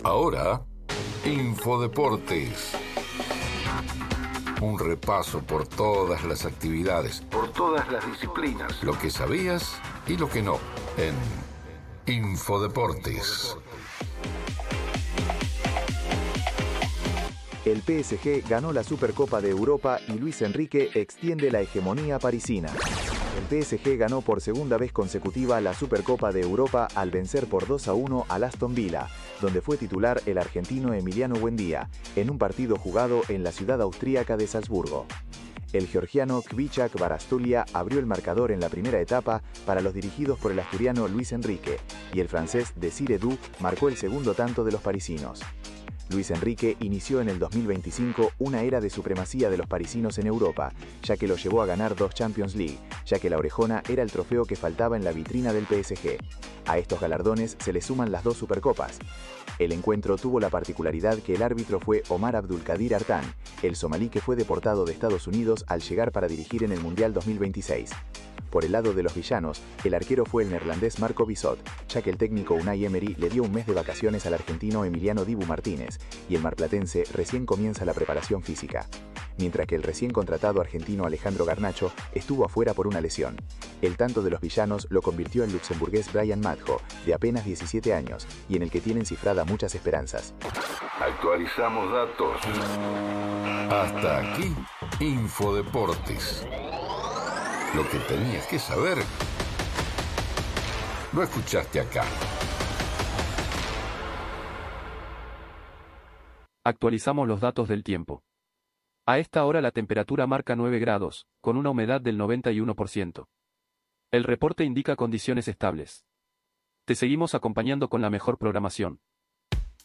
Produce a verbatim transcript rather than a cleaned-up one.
Ahora, Infodeportes. Un repaso por todas las actividades, por todas las disciplinas, lo que sabías y lo que no, en Infodeportes. El P S G ganó la Supercopa de Europa y Luis Enrique extiende la hegemonía parisina. El P S G ganó por segunda vez consecutiva la Supercopa de Europa al vencer por dos a uno al Aston Villa, donde fue titular el argentino Emiliano Buendía, en un partido jugado en la ciudad austríaca de Salzburgo. El georgiano Kvichak Barastulia abrió el marcador en la primera etapa para los dirigidos por el asturiano Luis Enrique, y el francés Desire Dou marcó el segundo tanto de los parisinos. Luis Enrique inició en el dos mil veinticinco una era de supremacía de los parisinos en Europa, ya que lo llevó a ganar dos Champions League, ya que la orejona era el trofeo que faltaba en la vitrina del P S G. A estos galardones se le suman las dos Supercopas. El encuentro tuvo la particularidad que el árbitro fue Omar Abdulkadir Artan, el somalí que fue deportado de Estados Unidos al llegar para dirigir en el Mundial dos mil veintiséis. Por el lado de los villanos, el arquero fue el neerlandés Marco Bissot, ya que el técnico Unai Emery le dio un mes de vacaciones al argentino Emiliano Dibu Martínez, y el marplatense recién comienza la preparación física. Mientras que el recién contratado argentino Alejandro Garnacho estuvo afuera por una lesión. El tanto de los villanos lo convirtió el luxemburgués Brian Madjo, de apenas diecisiete años, y en el que tienen cifrada muchas esperanzas. Actualizamos datos. Hasta aquí, Infodeportes. Lo que tenías que saber, lo escuchaste acá. Actualizamos los datos del tiempo. A esta hora la temperatura marca nueve grados, con una humedad del noventa y uno por ciento. El reporte indica condiciones estables. Te seguimos acompañando con la mejor programación.